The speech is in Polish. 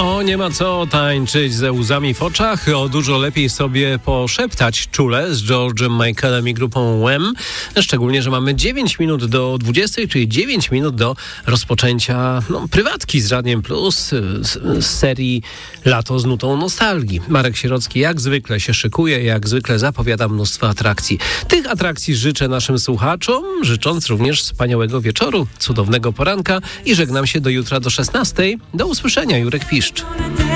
O, nie ma co tańczyć ze łzami w oczach, o dużo lepiej sobie poszeptać czule z George'em Michaelem i grupą Wham. Szczególnie, że mamy 9 minut do 20, czyli 9 minut do rozpoczęcia prywatki z Radiem Plus z serii Lato z nutą nostalgii. Marek Sierocki jak zwykle się szykuje, jak zwykle zapowiada mnóstwo atrakcji. Tych atrakcji życzę naszym słuchaczom, życząc również wspaniałego wieczoru, cudownego poranka i żegnam się do jutra do 16. Do usłyszenia, Jurek Piszcz.